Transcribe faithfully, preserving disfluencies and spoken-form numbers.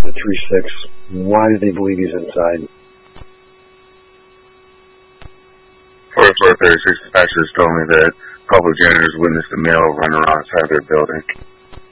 the three six. Why do they believe he's inside? First floor thirty-six dispatchers told me that a couple of janitors witnessed a male run around outside their building.